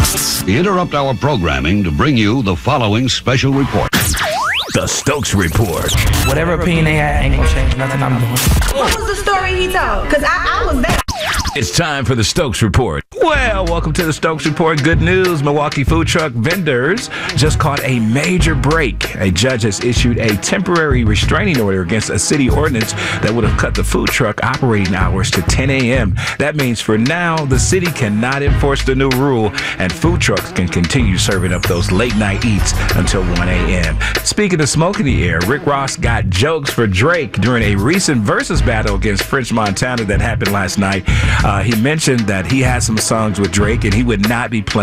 We interrupt our programming to bring you the following special report. The Stokes Report. Whatever opinion they had ain't gonna change nothing I'm doing. What was the story he told? Because I was there. It's time for the Stokes Report. Well, welcome to the Stokes Report. Good news. Milwaukee food truck vendors just caught a major break. A judge has issued a temporary restraining order against a city ordinance that would have cut the food truck operating hours to 10 a.m. That means for now, the city cannot enforce the new rule, and food trucks can continue serving up those late night eats until 1 a.m. Speaking of smoke in the air, Rick Ross got jokes for Drake during a recent versus battle against French Montana that happened last night. He mentioned that he had some songs with Drake and he would not be playing